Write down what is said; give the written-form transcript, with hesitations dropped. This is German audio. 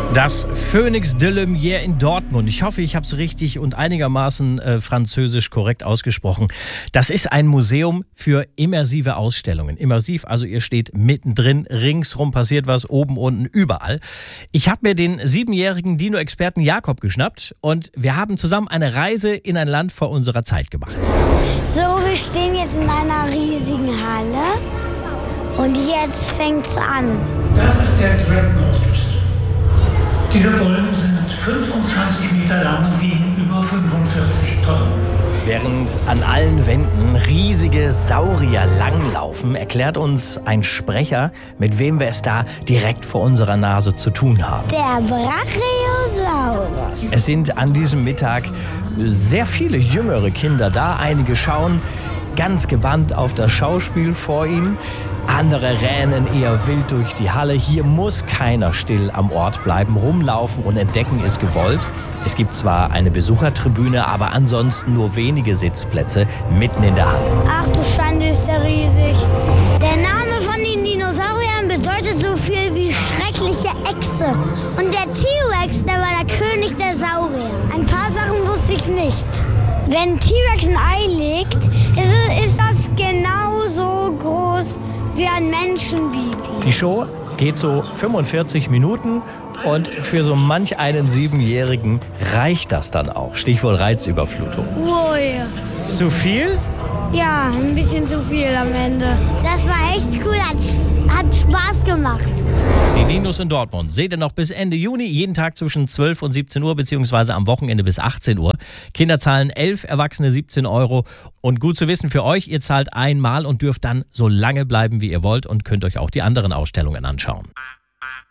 Das Phoenix de Lumière in Dortmund. Ich hoffe, ich habe es richtig und einigermaßen französisch korrekt ausgesprochen. Das ist ein Museum für immersive Ausstellungen. Immersiv, also ihr steht mittendrin, ringsrum passiert was, oben, unten, überall. Ich habe mir den 7-jährigen Dino-Experten Jakob geschnappt und wir haben zusammen eine Reise in ein Land vor unserer Zeit gemacht. So, wir stehen jetzt in einer riesigen Halle und jetzt fängt's an. Das ist der Dreadnought. Diese Bullen sind 25 Meter lang und wiegen über 45 Tonnen. Während an allen Wänden riesige Saurier langlaufen, erklärt uns ein Sprecher, mit wem wir es da direkt vor unserer Nase zu tun haben. Der Brachiosaurus. Es sind an diesem Mittag sehr viele jüngere Kinder da. Einige schauen ganz gebannt auf das Schauspiel vor ihnen. Andere rennen eher wild durch die Halle. Hier muss keiner still am Ort bleiben. Rumlaufen und entdecken ist gewollt. Es gibt zwar eine Besuchertribüne, aber ansonsten nur wenige Sitzplätze mitten in der Halle. Ach du Schande, ist der riesig. Der Name von den Dinosauriern bedeutet so viel wie schreckliche Echse. Und der T-Rex, der war der König der Saurier. Ein paar Sachen wusste ich nicht. Wenn ein T-Rex ein Ei legt, ist das genauso groß wie ein Menschenbaby. Die Show geht so 45 Minuten und für so manch einen 7-Jährigen reicht das dann auch. Stichwort Reizüberflutung. Ui. Zu viel? Ja, ein bisschen zu viel am Ende. Das war echt cool, hat Spaß gemacht. Die Dinos in Dortmund seht ihr noch bis Ende Juni, jeden Tag zwischen 12 und 17 Uhr, beziehungsweise am Wochenende bis 18 Uhr. Kinder zahlen 11, Erwachsene 17 €. Und gut zu wissen für euch, ihr zahlt einmal und dürft dann so lange bleiben, wie ihr wollt und könnt euch auch die anderen Ausstellungen anschauen.